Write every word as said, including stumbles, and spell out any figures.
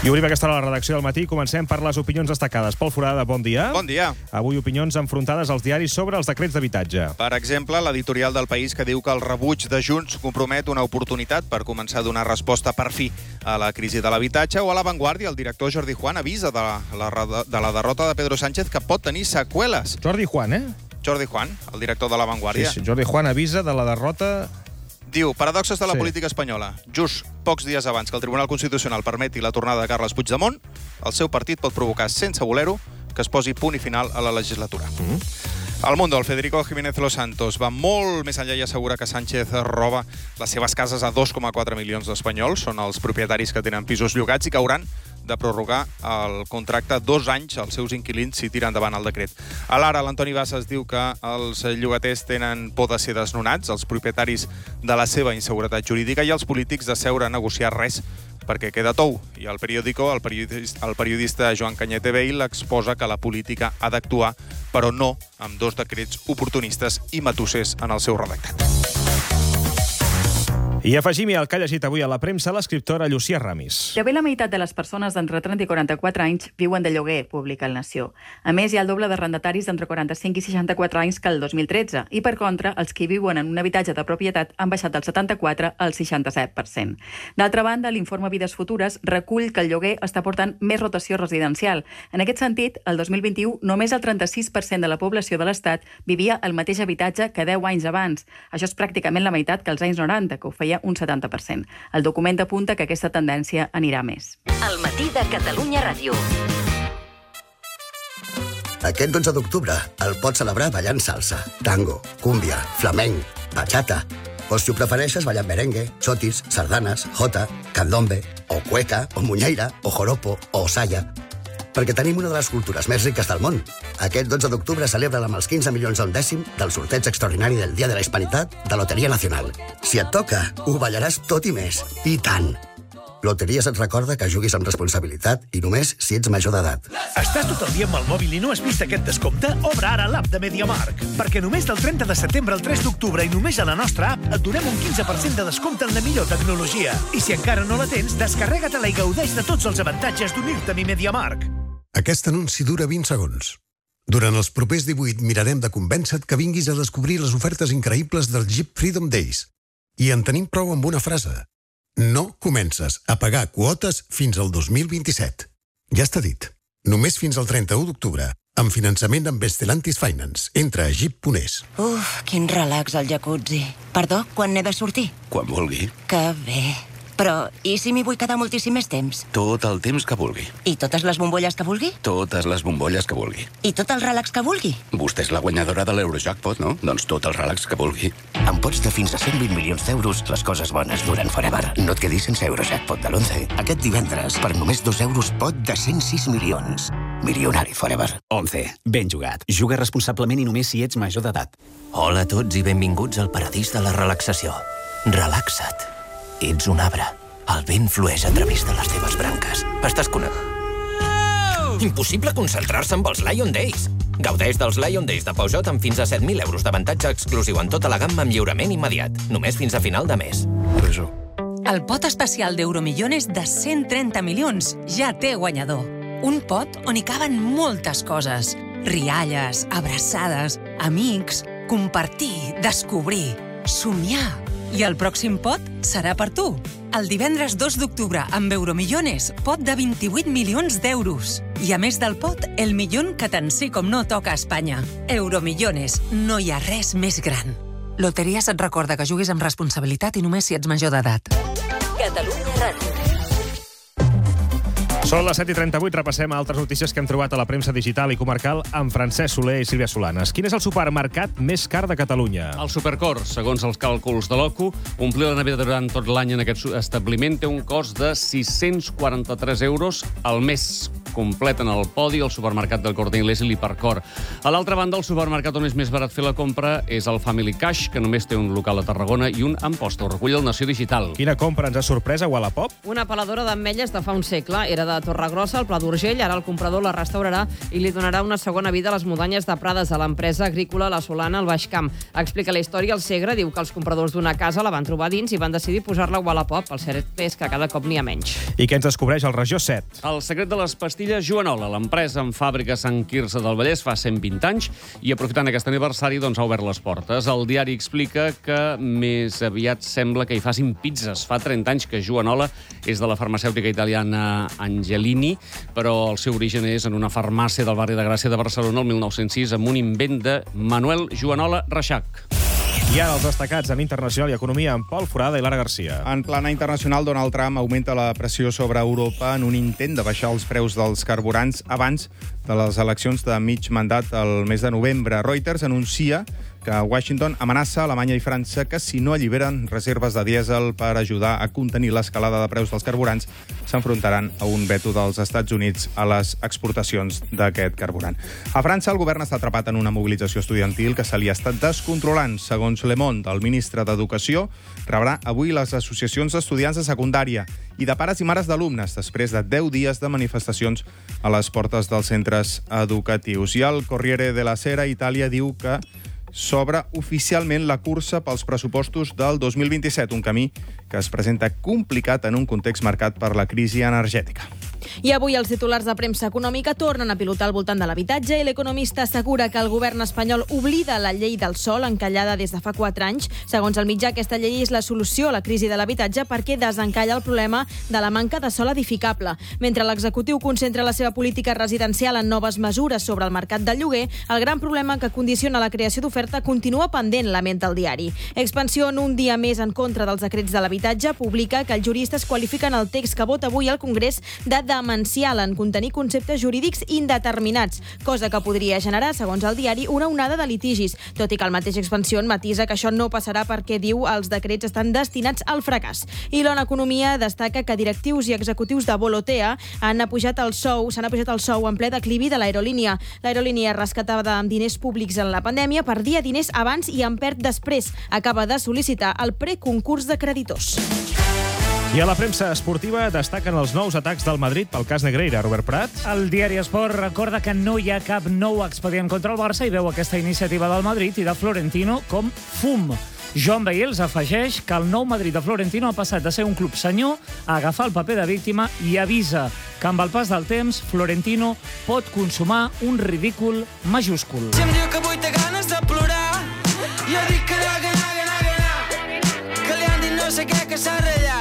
I obrim aquesta hora a la redacció del matí. Comencem per les opinions destacades. Pol Forada, bon dia. Bon dia. Avui opinions enfrontades als diaris sobre els decrets d'habitatge. Per exemple, l'editorial del País que diu que el rebuig de Junts compromet una oportunitat per començar a donar resposta per fi a la crisi de l'habitatge, o a La Vanguardia el director Jordi Juan avisa de la, la, de la derrota de Pedro Sánchez que pot tenir seqüeles. Jordi Juan, eh? Jordi Juan, el director de La Vanguardia. Sí, sí, Jordi Juan avisa de la derrota... Diu, paradoxes de la Sí. política espanyola. Just pocs dies abans que el Tribunal Constitucional permeti la tornada de Carles Puigdemont, el seu partit pot provocar, sense voler-ho, que es posi punt i final a la legislatura. Mm. El Mundo, el Federico Jiménez Los Santos, va molt més enllà i assegura que Sánchez roba les seves cases a dos coma quatre milions d'espanyols. Són els propietaris que tenen pisos llogats i que hauran de prorrogar el contracte dos anys als seus inquilins si tira endavant el decret. A l'Ara, l'Antoni Bassas diu que els llogaters tenen por de ser desnonats, els propietaris de la seva inseguretat jurídica i els polítics de seure a negociar res perquè queda tou. I al periòdico, el periodista, el periodista Joan Cañete Vell exposa que la política ha d'actuar, però no amb dos decrets oportunistes i matussers en el seu redactat. I afegim-hi el que ha llegit avui a la premsa l'escriptora Llucia Ramis. Gairebé la meitat de les persones d'entre trenta i quaranta-quatre anys viuen de lloguer, publica el Nació. A més, hi ha el doble d'arrendataris d'entre quaranta-cinc i seixanta-quatre anys que el dos mil tretze, i per contra, els que viuen en un habitatge de propietat han baixat del setanta-quatre al seixanta-set per cent. D'altra banda, l'informe Vides Futures recull que el lloguer està portant més rotació residencial. En aquest sentit, el dos mil vint-i-u, només el trenta-sis per cent de la població de l'Estat vivia al mateix habitatge que deu anys abans. Això és pràcticament la meitat que als anys noranta, que ho feia un setanta per cent. El document apunta que aquesta tendència anirà més. El matí de Catalunya Ràdio. Aquest dotze d'octubre el pots celebrar ballant salsa, tango, cúmbia, flamenc, bachata. O si ho prefereixes, ballant merengue, chotis, sardanes, jota, candombe, o cueca, o muñeira, o joropo, o saya. Perquè tenim una de les cultures més riques del món. Aquest dotze d'octubre celebra amb els quinze milions a un dècim del sorteig extraordinari del Dia de la Hispanitat de Loteria Nacional. Si et toca, ho ballaràs tot i més. I tant! Loteries et recorda que juguis amb responsabilitat i només si ets major d'edat. Estàs tot el dia amb el mòbil i no has vist aquest descompte? Obre ara l'app de MediaMarkt. Perquè només del trenta de setembre al tres d'octubre i només a la nostra app et donem un quinze per cent de descompte en la millor tecnologia. I si encara no la tens, descarrega-te-la i gaudeix de tots els avantatges d'unir-te a MediaMarkt. Aquest anunci dura vint segons. Durant els propers divuit mirarem de convèncer-te que vinguis a descobrir les ofertes increïbles del Jeep Freedom Days. I en tenim prou amb una frase. No comences a pagar quotes fins al dos mil vint-i-set. Ja està dit. Només fins al trenta-u d'octubre. Amb finançament amb Stellantis Finance. Entra a jeep punt es. Uf, quin relax al jacuzzi. Perdó, quan n'he de sortir? Quan vulgui. Que bé. Però, i si m'hi vull quedar moltíssim més temps? Tot el temps que vulgui. I totes les bombolles que vulgui? Totes les bombolles que vulgui. I tot el relax que vulgui? Vostè és la guanyadora de l'Eurojackpot, no? Doncs tot el relax que vulgui. Amb pots de fins a cent vint milions d'euros, les coses bones duren forever. No et quedis sense Eurojackpot de l'onze. Aquest divendres, per només dos euros, pot de cent sis milions. Milionari forever. onze. Ben jugat. Juga responsablement i només si ets major d'edat. Hola a tots i benvinguts al paradís de la relaxació. Relaxa't. Ets un arbre. El vent flueix a través de les teves branques. Estàs connectat. Impossible concentrar-se amb els Lion Days. Gaudeix dels Lion Days de Peugeot amb fins a set mil euros d'avantatge exclusiu en tota la gamma amb lliurament immediat. Només fins a final de mes. El pot especial d'Euromillones de cent trenta milions ja té guanyador. Un pot on hi caben moltes coses. Rialles, abraçades, amics, compartir, descobrir, somiar. I el pròxim pot serà per tu. El divendres dos d'octubre, amb Euromillones, pot de vint-i-vuit milions d'euros. I a més del pot, el milió que tant sí com no toca a Espanya. Euromillones, no hi ha res més gran. Loteries et recorda que juguis amb responsabilitat i només si ets major d'edat. Catalunya Ràdio. Són les set i trenta-vuit, repassem altres notícies que hem trobat a la premsa digital i comarcal amb Francesc Soler i Sílvia Solanes. Quin és el supermercat més car de Catalunya? El Supercor, segons els càlculs de l'O C U, omplir la nevera durant tot l'any en aquest establiment té un cost de sis-cents quaranta-tres euros al mes. completen el podi el supermercat del Corte Inglés i l'Hipercor. A l'altra banda, el supermercat on és més barat fer la compra és el Family Cash, que només té un local a Tarragona i un a Amposta. Ho recull el Nació Digital. Quina compra ens ha sorprès a Wallapop? Una peladora d'ametlles de fa un segle. Era de Torregrossa, al Pla d'Urgell. Ara el comprador la restaurarà i li donarà una segona vida a les muntanyes de Prades, a l'empresa agrícola La Solana, al Baix Camp. Explica la història el Segre, diu que els compradors d'una casa la van trobar dins i van decidir posar-la a Wallapop. El cert és que cada cop n'hi ha menys. I què ens descobreix el Regió set? El secret de les pastilles Joanola. L'empresa amb fàbrica a Sant Quirze del Vallès fa cent vint anys i, aprofitant aquest aniversari, doncs ha obert les portes. El diari explica que més aviat sembla que hi facin pizzas. Fa trenta anys que Joanola és de la farmacèutica italiana Angelini, però el seu origen és en una farmàcia del barri de Gràcia de Barcelona el mil nou-cents sis amb un invent de Manuel Joanola Reixac. I ara els destacats en internacional i economia amb Pol Forada i Lara Garcia. En plana internacional, Donald Trump augmenta la pressió sobre Europa en un intent de baixar els preus dels carburants abans de les eleccions de mig mandat el mes de novembre. Reuters anuncia que Washington amenaça Alemanya i França que si no alliberen reserves de dièsel per ajudar a contenir l'escalada de preus dels carburants, s'enfrontaran a un veto dels Estats Units a les exportacions d'aquest carburant. A França, el govern està atrapat en una mobilització estudiantil que se li ha estat descontrolant. Segons Le Monde, el ministre d'Educació rebrà avui les associacions d'estudiants de secundària i de pares i mares d'alumnes després de deu dies de manifestacions a les portes dels centres educatius. I el Corriere della Sera, Itàlia, diu que s'obre oficialment la cursa pels pressupostos del dos mil vint-i-set, un camí que es presenta complicat en un context marcat per la crisi energètica. I avui els titulars de premsa econòmica tornen a pilotar al voltant de l'habitatge i l'economista assegura que el govern espanyol oblida la llei del sòl encallada des de fa quatre anys. Segons el mitjà, aquesta llei és la solució a la crisi de l'habitatge perquè desencalla el problema de la manca de sòl edificable. Mentre l'executiu concentra la seva política residencial en noves mesures sobre el mercat del lloguer, el gran problema que condiciona la creació d'oferta continua pendent, lamenta el diari. Expansió en un dia més en contra dels decrets de l'habitatge publica que els juristes qualifiquen el text que vota avui al Congrés de demencial en contenir conceptes jurídics indeterminats, cosa que podria generar, segons el diari, una onada de litigis, tot i que el mateix Expansió matisa que això no passarà perquè, diu, els decrets estan destinats al fracàs. I l'Ona Economia destaca que directius i executius de Volotea han apujat el sou, s'han apujat el sou en ple declivi de l'aerolínia. L'aerolínia rescatada amb diners públics en la pandèmia perdia diners abans i en perd després. Acaba de sol·licitar el preconcurs de creditors. I a la premsa esportiva destaquen els nous atacs del Madrid pel cas Negreira. Robert Prat? El diari Esport recorda que no hi ha cap nou expedient contra el Barça i veu aquesta iniciativa del Madrid i de Florentino com fum. Joan Baiels afegeix que el nou Madrid de Florentino ha passat de ser un club senyor a agafar el paper de víctima i avisa que amb el pas del temps Florentino pot consumar un ridícul majúscul. Si em diu que avui té ganes de plorar, jo dic que no, que no, que no, que no, que li han dit no sé què, que s'ha ratllat.